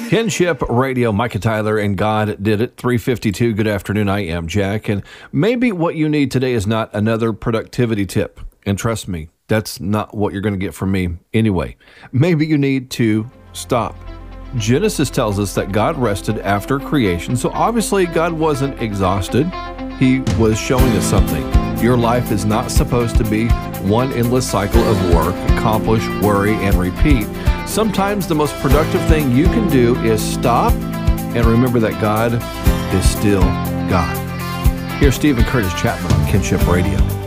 Kinship Radio, Micah Tyler and God Did It, 3:52. Good afternoon, I am Jack. And maybe what you need today is not another productivity tip. And trust me, that's not what you're going to get from me anyway. Maybe you need to stop. Genesis tells us that God rested after creation, so obviously God wasn't exhausted. He was showing us something. Your life is not supposed to be one endless cycle of work, accomplish, worry, and repeat. Sometimes the most productive thing you can do is stop and remember that God is still God. Here's Stephen Curtis Chapman on Kinship Radio.